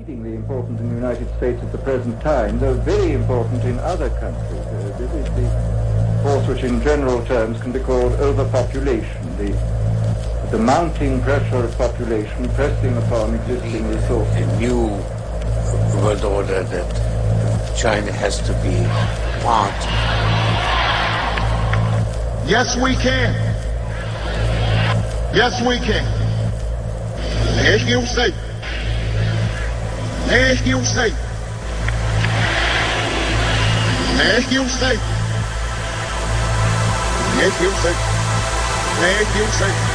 exceedingly important in the United States at the present time, though very important in other countries. This is the force which in general terms can be called overpopulation, the mounting pressure of population pressing upon existing resources. A new world order that China has to be part. Yes, we can. Yes, we can. As you say. As you say. As you say. As you say. As you say.